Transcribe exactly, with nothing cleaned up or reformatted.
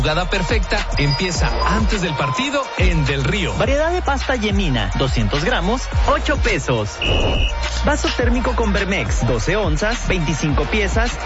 Jugada perfecta empieza antes del partido en Del Río. Variedad de pasta Yemina, doscientos gramos, ocho pesos. Vaso térmico con Vermex, doce onzas, veinticinco piezas,